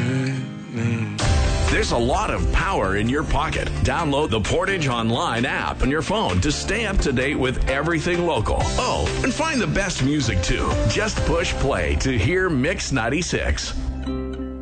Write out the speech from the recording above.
There's a lot of power in your pocket. Download the Portage Online app on your phone to stay up to date with everything local. Oh, and find the best music too. Just push play to hear Mix 96.